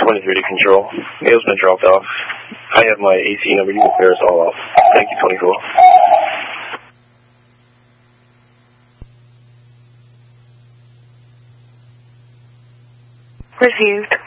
23 to control. Mail's been dropped off. I have my AC number. You can clear us all off. Thank you, 24. Received.